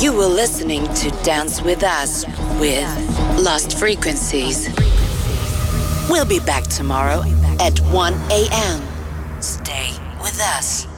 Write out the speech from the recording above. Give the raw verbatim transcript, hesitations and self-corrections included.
You were listening to Dance With Us with Lost Frequencies. We'll be back tomorrow at one a.m. Stay with us.